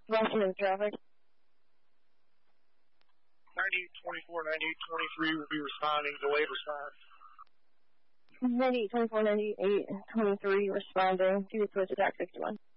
Washington traffic. 9824, 9823 will be responding. Delayed response. 9824, 9823 responding. Do switch attack 61.